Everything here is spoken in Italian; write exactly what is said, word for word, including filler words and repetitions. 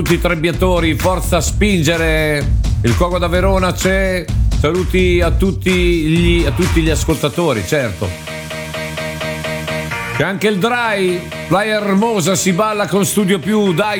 tutti i trebbiatori, forza a spingere. Il Coco da Verona c'è. Saluti a tutti gli, a tutti gli ascoltatori, certo. C'è anche il Dry, Playa Hermosa, si balla con Studio Più, dai.